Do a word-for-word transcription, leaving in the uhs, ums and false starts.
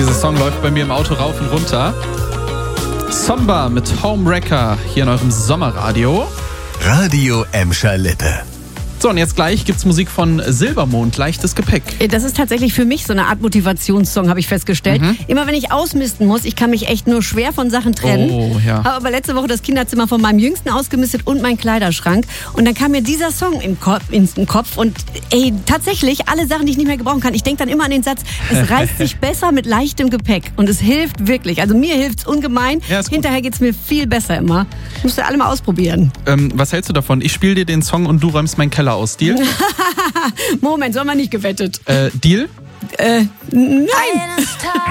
Dieser Song läuft bei mir im Auto rauf und runter. Somba mit Homewrecker hier in eurem Sommerradio. Radio Emscher Lippe. So, und jetzt gleich gibt's Musik von Silbermond, leichtes Gepäck. Das ist tatsächlich für mich so eine Art Motivationssong, habe ich festgestellt. Mhm. Immer wenn ich ausmisten muss, ich kann mich echt nur schwer von Sachen trennen. Oh, ja. Habe aber letzte Woche das Kinderzimmer von meinem Jüngsten ausgemistet und meinen Kleiderschrank. Und dann kam mir dieser Song im Kopf, ins Kopf. Und ey, tatsächlich, alle Sachen, die ich nicht mehr gebrauchen kann. Ich denke dann immer an den Satz, es reißt sich besser mit leichtem Gepäck. Und es hilft wirklich. Also mir hilft's ungemein. Ja, ist gut. Hinterher geht's mir viel besser immer. Müsst ihr alle mal ausprobieren. Ähm, was hältst du davon? Ich spiele dir den Song und du räumst meinen Keller aus. Deal? Moment, so haben wir nicht gewettet. Äh, Deal? Äh, nein.